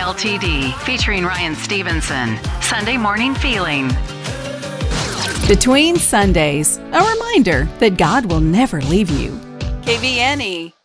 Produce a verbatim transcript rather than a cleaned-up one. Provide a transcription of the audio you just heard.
L T D, featuring Ryan Stevenson. Sunday Morning Feeling. Between Sundays, a reminder that God will never leave you. K V N E.